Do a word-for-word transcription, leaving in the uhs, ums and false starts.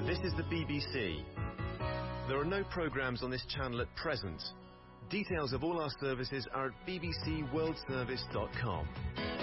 This is the B B C. There are no programmes on this channel at present. Details of all our services are at b b c world service dot com.